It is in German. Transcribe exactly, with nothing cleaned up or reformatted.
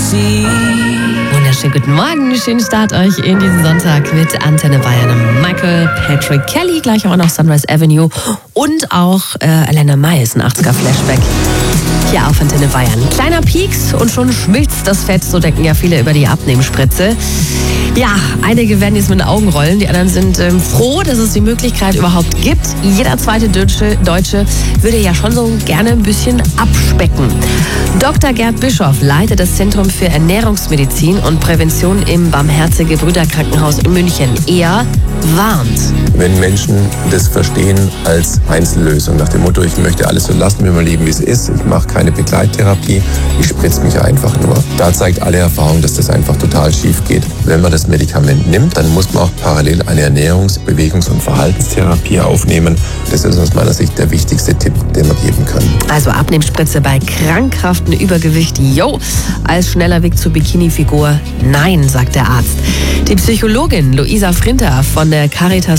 Wunderschönen guten Morgen, schönen Start euch in diesen Sonntag mit Antenne Bayern. Michael Patrick Kelly, gleich auch noch Sunrise Avenue und auch äh, Elena Miles, ein achtziger-Flashback. Hier auf Antenne Bayern. Kleiner Pieks und schon schmilzt das Fett, so denken ja viele über die Abnehmspritze. Ja, einige werden jetzt mit den Augen rollen, die anderen sind ähm, froh, dass es die Möglichkeit überhaupt gibt. Jeder zweite Deutsche, Deutsche würde ja schon so gerne ein bisschen abspecken. Doktor Gerd Bischoff leitet das Zentrum für Ernährungsmedizin und Prävention im Barmherzige Brüderkrankenhaus in München. Er warnt. Wenn Menschen das verstehen als Einzellösung, nach dem Motto, ich möchte alles so lassen, wie mein Leben wie es ist, ich mache keine Begleittherapie, ich spritze mich einfach nur. Da zeigt alle Erfahrung, dass das einfach total schief geht. Wenn man das Medikament nimmt, dann muss man auch parallel eine Ernährungs-, Bewegungs- und Verhaltenstherapie aufnehmen. Das ist aus meiner Sicht der wichtigste Tipp, den wir geben können. Also Abnehmspritze bei krankhaftem Übergewicht, yo, als schneller Weg zur Bikini-Figur, nein, sagt der Arzt. Die Psychologin Luisa Frinter von der Caritas